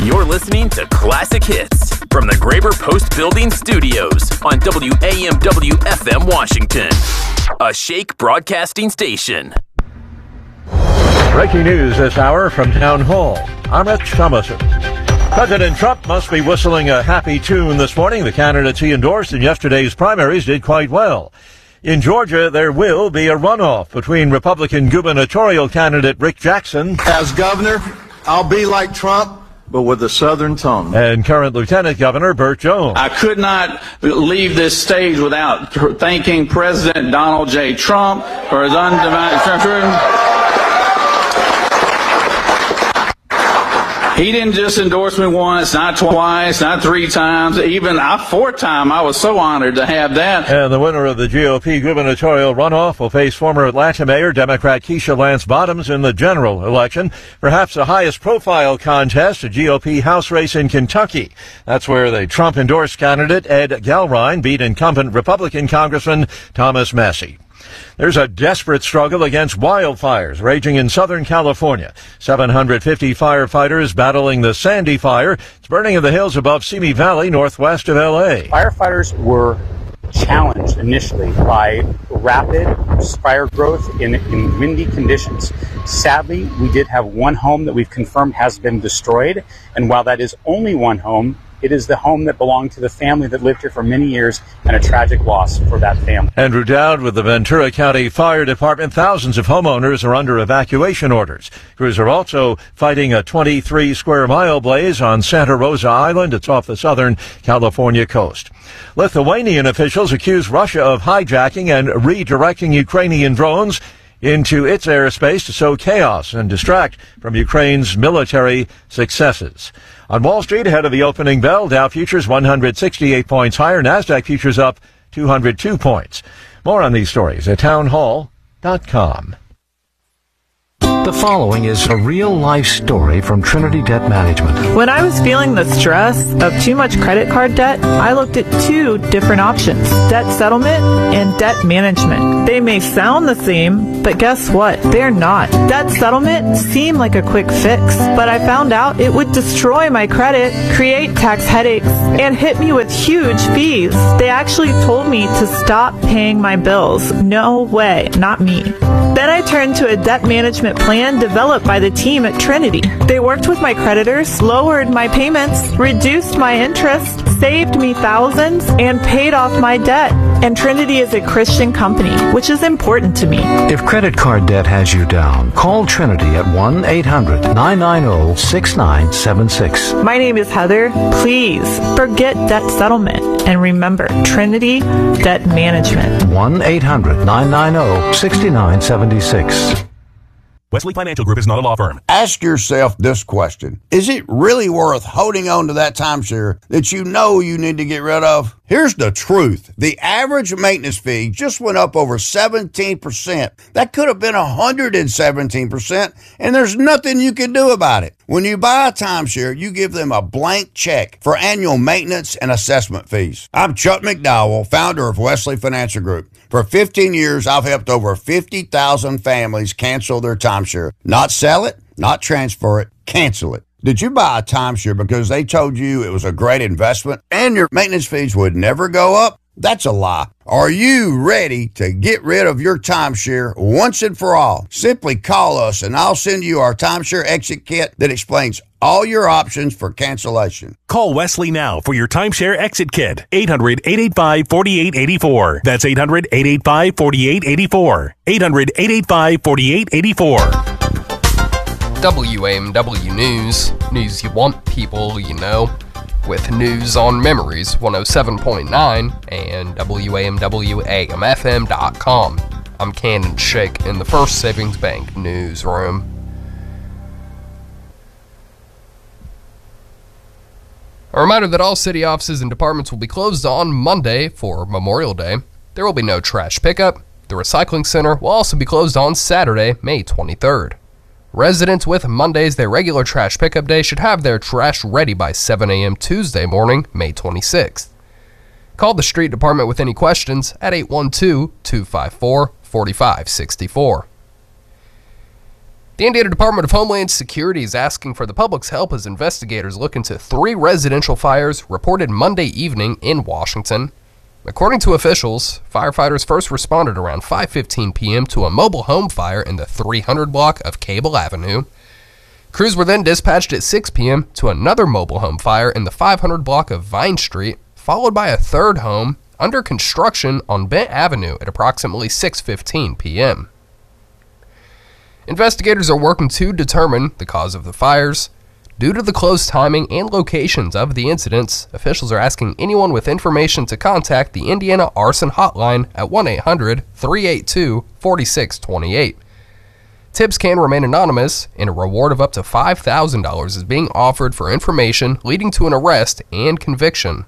You're listening to Classic Hits from the Graber Post Building Studios on WAMW-FM Washington, a Shake broadcasting station. Breaking news this hour from Town Hall. I'm Rich Thomason. President Trump must be whistling a happy tune this morning. The candidates he endorsed in yesterday's primaries did quite well. In Georgia, there will be a runoff between Republican gubernatorial candidate Rick Jackson. As governor, I'll be like Trump, but with a Southern tone. And current Lieutenant Governor Burt Jones. I could not leave this stage without thanking President Donald J. Trump for his undivided. He didn't just endorse me once, not twice, not three times, even a fourth time. I was so honored to have that. And the winner of the GOP gubernatorial runoff will face former Atlanta Mayor Democrat Keisha Lance Bottoms in the general election, perhaps the highest profile contest, a GOP House race in Kentucky. That's where the Trump-endorsed candidate Ed Galrine beat incumbent Republican Congressman Thomas Massie. There's a desperate struggle against wildfires raging in Southern California. 750 firefighters battling the Sandy Fire. It's burning in the hills above Simi Valley, northwest of L.A. Firefighters were challenged initially by rapid fire growth in windy conditions. Sadly, we did have one home that we've confirmed has been destroyed. And while that is only one home, it is the home that belonged to the family that lived here for many years, and a tragic loss for that family. Andrew Dowd with the Ventura County Fire Department. Thousands of homeowners are under evacuation orders. Crews are also fighting a 23-square-mile blaze on Santa Rosa Island. It's off the Southern California coast. Lithuanian officials accuse Russia of hijacking and redirecting Ukrainian drones into its airspace to sow chaos and distract from Ukraine's military successes. On Wall Street, ahead of the opening bell, Dow futures 168 points higher, NASDAQ futures up 202 points. More on these stories at townhall.com. The following is a real-life story from Trinity Debt Management. When I was feeling the stress of too much credit card debt, I looked at two different options: debt settlement and debt management. They may sound the same, but guess what? They're not. Debt settlement seemed like a quick fix, but I found out it would destroy my credit, create tax headaches, and hit me with huge fees. They actually told me to stop paying my bills. No way, not me. Then I turned to a debt management plan developed by the team at Trinity. They worked with my creditors, lowered my payments, reduced my interest, saved me thousands, and paid off my debt. And Trinity is a Christian company, which is important to me. If credit card debt has you down, call Trinity at 1-800-990-6976. My name is Heather. Please forget debt settlement and remember Trinity Debt Management. 1-800-990-6976. Wesley Financial Group is not a law firm. Ask yourself this question. Is it really worth holding on to that timeshare that you know you need to get rid of? Here's the truth. The average maintenance fee just went up over 17%. That could have been 117%, and there's nothing you can do about it. When you buy a timeshare, you give them a blank check for annual maintenance and assessment fees. I'm Chuck McDowell, founder of Wesley Financial Group. For 15 years, I've helped over 50,000 families cancel their timeshare. Not sell it, not transfer it, cancel it. Did you buy a timeshare because they told you it was a great investment and your maintenance fees would never go up? That's a lie. Are you ready to get rid of your timeshare once and for all? Simply call us and I'll send you our timeshare exit kit that explains all your options for cancellation. Call Wesley now for your timeshare exit kit. 800-885-4884. That's 800-885-4884. 800-885-4884. WAMW News. News you want, people you know. With news on Memories 107.9 and WAMWAMFM.com. I'm Cannon Shake in the First Savings Bank newsroom. A reminder that all city offices and departments will be closed on Monday for Memorial Day. There will be no trash pickup. The recycling center will also be closed on Saturday, May 23rd. Residents with Monday's their regular trash pickup day should have their trash ready by 7 a.m. Tuesday morning, May 26th. Call the street department with any questions at 812-254-4564. The Indiana Department of Homeland Security is asking for the public's help as investigators look into 3 residential fires reported Monday evening in Washington. According to officials, firefighters first responded around 5:15 p.m. to a mobile home fire in the 300 block of Cable Avenue. Crews were then dispatched at 6 p.m. to another mobile home fire in the 500 block of Vine Street, followed by a third home under construction on Bent Avenue at approximately 6:15 p.m. Investigators are working to determine the cause of the fires. Due to the close timing and locations of the incidents, officials are asking anyone with information to contact the Indiana Arson Hotline at 1-800-382-4628. Tips can remain anonymous, and a reward of up to $5,000 is being offered for information leading to an arrest and conviction.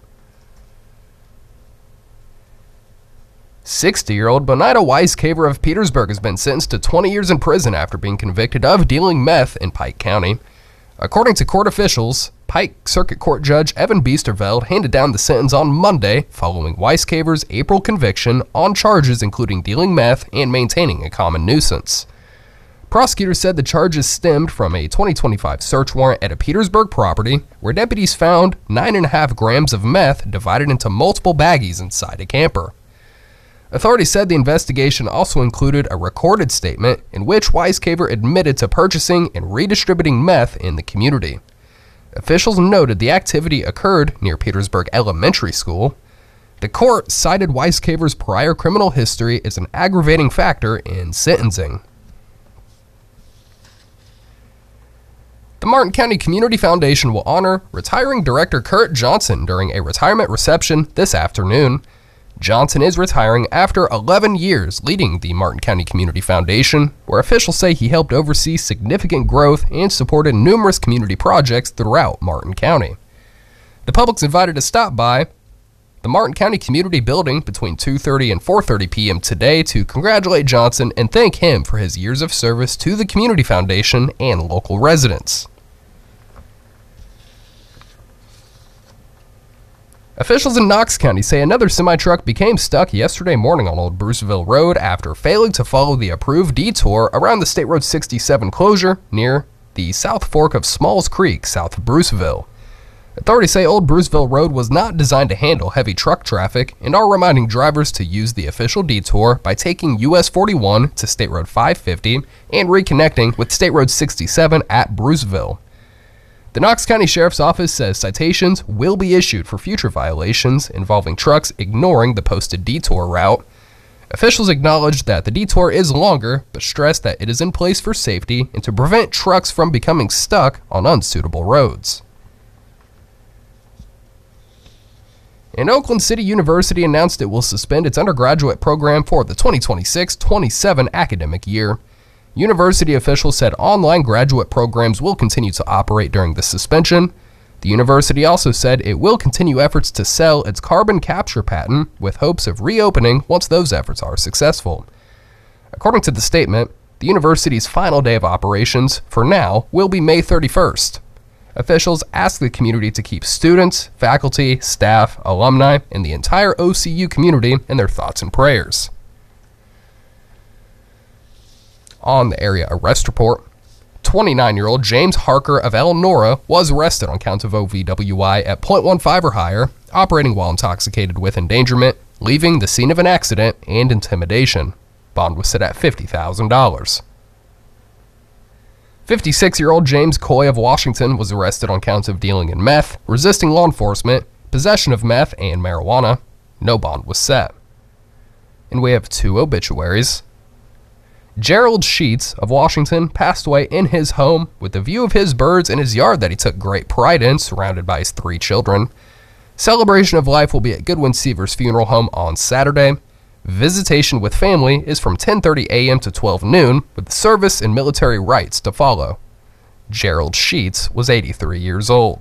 60-year-old Bonita Weiscaver of Petersburg has been sentenced to 20 years in prison after being convicted of dealing meth in Pike County. According to court officials, Pike Circuit Court Judge Evan Biesterveld handed down the sentence on Monday following Weiscaver's April conviction on charges including dealing meth and maintaining a common nuisance. Prosecutors said the charges stemmed from a 2025 search warrant at a Petersburg property where deputies found 9.5 grams of meth divided into multiple baggies inside a camper. Authorities said the investigation also included a recorded statement in which Weiscaver admitted to purchasing and redistributing meth in the community. Officials noted the activity occurred near Petersburg Elementary School. The court cited Weiscaver's prior criminal history as an aggravating factor in sentencing. The Martin County Community Foundation will honor retiring director Kurt Johnson during a retirement reception this afternoon. Johnson is retiring after 11 years leading the Martin County Community Foundation, where officials say he helped oversee significant growth and supported numerous community projects throughout Martin County. The public's invited to stop by the Martin County Community Building between 2:30 and 4:30 p.m. today to congratulate Johnson and thank him for his years of service to the Community Foundation and local residents. Officials in Knox County say another semi-truck became stuck yesterday morning on Old Bruceville Road after failing to follow the approved detour around the State Road 67 closure near the South Fork of Smalls Creek, south of Bruceville. Authorities say Old Bruceville Road was not designed to handle heavy truck traffic and are reminding drivers to use the official detour by taking US 41 to State Road 550 and reconnecting with State Road 67 at Bruceville. The Knox County Sheriff's Office says citations will be issued for future violations involving trucks ignoring the posted detour route. Officials acknowledged that the detour is longer, but stressed that it is in place for safety and to prevent trucks from becoming stuck on unsuitable roads. And Oakland City University announced it will suspend its undergraduate program for the 2026-27 academic year. University officials said online graduate programs will continue to operate during the suspension. The university also said it will continue efforts to sell its carbon capture patent with hopes of reopening once those efforts are successful. According to the statement, the university's final day of operations, for now, will be May 31st. Officials asked the community to keep students, faculty, staff, alumni, and the entire OCU community in their thoughts and prayers. On the area arrest report, 29-year-old James Harker of Elnora was arrested on counts of OVWI at .15 or higher, operating while intoxicated with endangerment, leaving the scene of an accident, and intimidation. Bond was set at $50,000. 56-year-old James Coy of Washington was arrested on counts of dealing in meth, resisting law enforcement, possession of meth, and marijuana. No bond was set. And we have 2 obituaries. Gerald Sheets of Washington passed away in his home with the view of his birds in his yard that he took great pride in, surrounded by his 3 children. Celebration of life will be at Goodwin Seavers Funeral Home on Saturday. Visitation with family is from 10:30 a.m. to 12 noon, with service and military rites to follow. Gerald Sheets was 83 years old.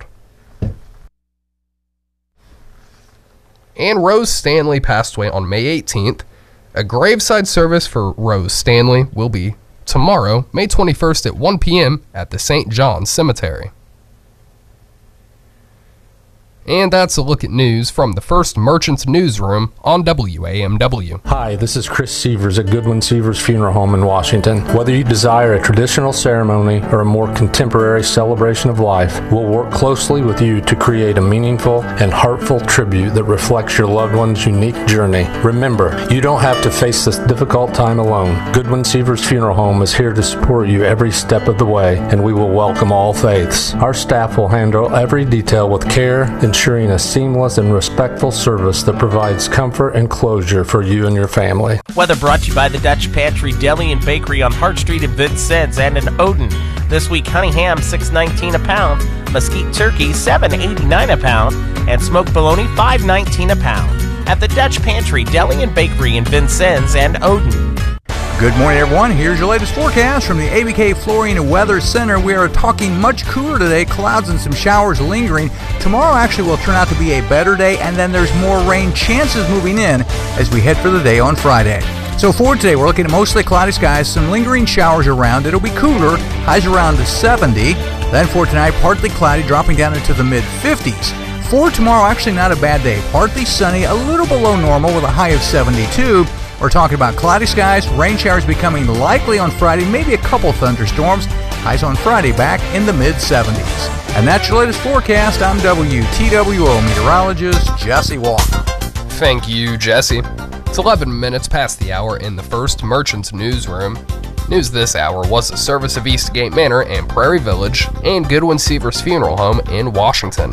And Rose Stanley passed away on May 18th. A graveside service for Rose Stanley will be tomorrow, May 21st at 1 p.m. at the St. John's Cemetery. And that's a look at news from the First Merchants Newsroom on WAMW. Hi, this is Chris Sievers at Goodwin Sievers Funeral Home in Washington. Whether you desire a traditional ceremony or a more contemporary celebration of life, we'll work closely with you to create a meaningful and heartfelt tribute that reflects your loved one's unique journey. Remember, you don't have to face this difficult time alone. Goodwin Sievers Funeral Home is here to support you every step of the way, and we will welcome all faiths. Our staff will handle every detail with care, ensuring a seamless and respectful service that provides comfort and closure for you and your family. Weather brought to you by the Dutch Pantry Deli and Bakery on Hart Street in Vincennes and in Odin. This week, honey ham $6.19 a pound, mesquite turkey $7.89 a pound, and smoked bologna $5.19 a pound at the Dutch Pantry Deli and Bakery in Vincennes and Odin. Good morning, everyone. Here's your latest forecast from the ABK Flooring and Weather Center. We are talking much cooler today, clouds and some showers lingering. Tomorrow actually will turn out to be a better day, and then there's more rain chances moving in as we head for the day on Friday. So for today, we're looking at mostly cloudy skies, some lingering showers around. It'll be cooler, highs around 70. Then for tonight, partly cloudy, dropping down into the mid-50s. For tomorrow, actually not a bad day. Partly sunny, a little below normal with a high of 72. We're talking about cloudy skies, rain showers becoming likely on Friday, maybe a couple thunderstorms. Highs on Friday back in the mid-70s. And that's your latest forecast. I'm WTWO meteorologist Jesse Walker. Thank you, Jesse. It's 11 minutes past the hour in the First Merchants Newsroom. News this hour was a service of Eastgate Manor and Prairie Village and Goodwin Sievers Funeral Home in Washington.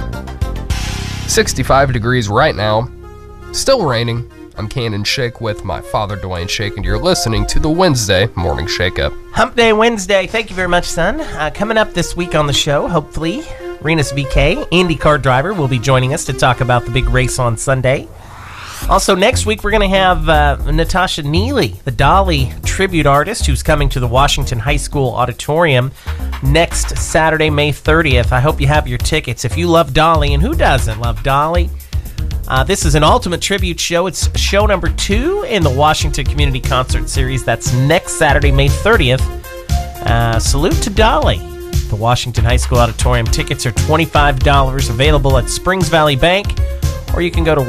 65 degrees right now. Still raining. I'm Cannon Shake with my father, Dwayne Shake, and you're listening to the Wednesday Morning Shake-Up. Hump Day Wednesday. Thank you very much, son. Coming up this week on the show, hopefully, Renus VK, IndyCar driver, will be joining us to talk about the big race on Sunday. Also, next week, we're going to have Natasha Neely, the Dolly tribute artist, who's coming to the Washington High School Auditorium next Saturday, May 30th. I hope you have your tickets. If you love Dolly, and who doesn't love Dolly? This is an ultimate tribute show. It's show number 2 in the Washington Community Concert Series. That's next Saturday, May 30th. Salute to Dolly. The Washington High School Auditorium tickets are $25, available at Springs Valley Bank, or you can go to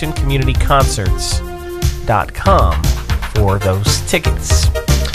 WashingtonCommunityConcerts.com for those tickets.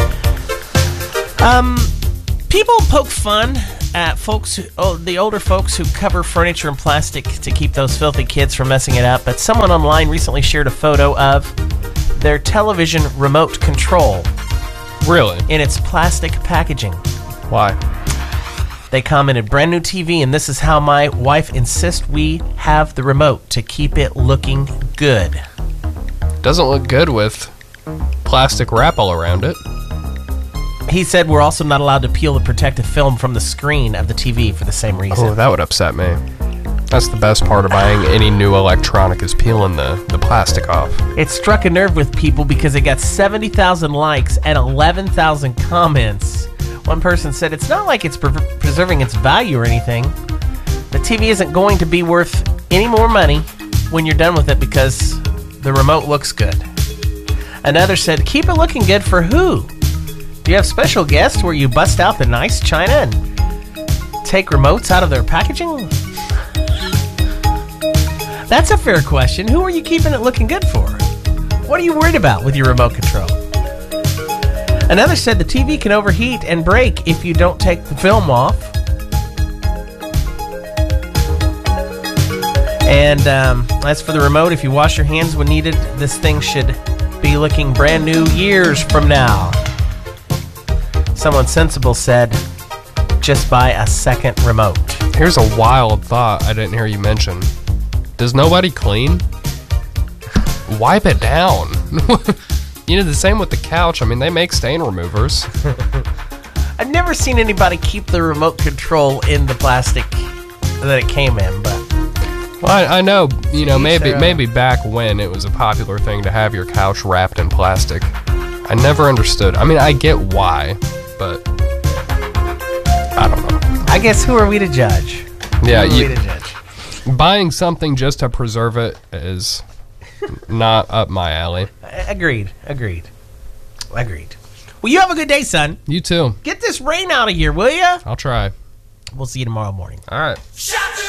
People poke fun at folks, the older folks who cover furniture in plastic to keep those filthy kids from messing it up. But someone online recently shared a photo of their television remote control. Really? In its plastic packaging. Why? They commented, "Brand new TV, and this is how my wife insists we have the remote to keep it looking good." Doesn't look good with plastic wrap all around it. He said we're also not allowed to peel the protective film from the screen of the TV for the same reason. Oh, that would upset me. That's the best part of buying any new electronic is peeling the plastic off. It struck a nerve with people because it got 70,000 likes and 11,000 comments. One person said, "It's not like it's preserving its value or anything. The TV isn't going to be worth any more money when you're done with it because the remote looks good." Another said, "Keep it looking good for who? Do you have special guests where you bust out the nice china and take remotes out of their packaging?" That's a fair question. Who are you keeping it looking good for? What are you worried about with your remote control? Another said the TV can overheat and break if you don't take the film off. And as for the remote, if you wash your hands when needed, this thing should be looking brand new years from now. Someone sensible said, just buy a second remote. Here's a wild thought I didn't hear you mention. Does nobody clean? Wipe it down. You know, the same with the couch. I mean, they make stain removers. I've never seen anybody keep the remote control in the plastic that it came in, but... Well, I know, you know, maybe back when it was a popular thing to have your couch wrapped in plastic. I never understood. I mean, I get why, but I don't know. I guess who are we to judge? Yeah, buying something just to preserve it is not up my alley. Agreed. Well, you have a good day, son. You too. Get this rain out of here, will ya? I'll try. We'll see you tomorrow morning. All right.